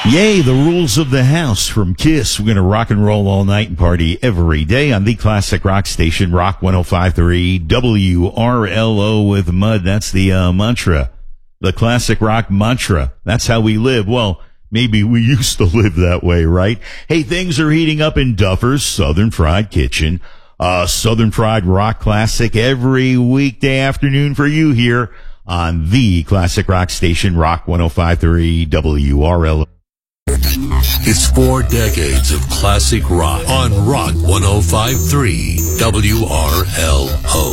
Yay, the rules of the house from KISS. We're going to rock and roll all night and party every day on the classic rock station, Rock 105.3 WRLO with Mud. That's the mantra, the classic rock mantra. That's how we live. Well, maybe we used to live that way, right? Hey, things are heating up in Duffer's Southern Fried Kitchen. Southern Fried Rock Classic every weekday afternoon for you here on the classic rock station, Rock 105.3 WRLO. It's 4 decades of classic rock on Rock 105.3 WRLO.